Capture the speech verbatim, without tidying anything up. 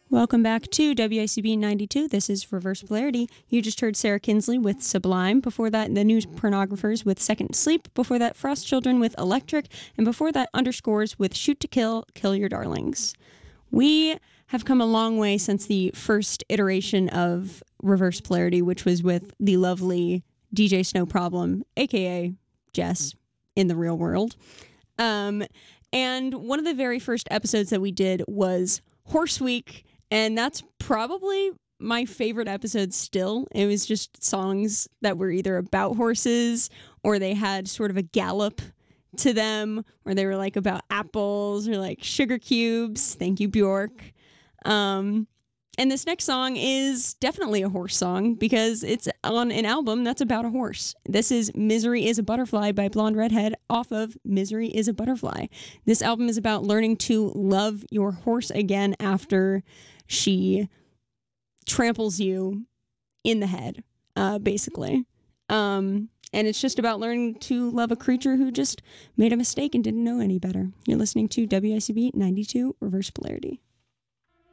Welcome back to W I C B ninety-two. This is Reverse Polarity. You just heard Sarah Kinsley with Sublime. Before that, The New Pornographers with Second Sleep. Before that, Frost Children with Electric. And before that, Underscores with Shoot to Kill, Kill Your Darlings. We have come a long way since the first iteration of Reverse Polarity, which was with the lovely D J Snow Problem, a k a. Jess, in the real world. Um, and one of the very first episodes that we did was Horse Week. And that's probably my favorite episode still. It was just songs that were either about horses or they had sort of a gallop to them, or they were like about apples or like sugar cubes. Thank you, Bjork. Um, and this next song is definitely a horse song because it's on an album that's about a horse. This is Misery is a Butterfly by Blonde Redhead off of Misery is a Butterfly. This album is about learning to love your horse again after she tramples you in the head, uh, basically. Um, and it's just about learning to love a creature who just made a mistake and didn't know any better. You're listening to W I C B ninety-two Reverse Polarity.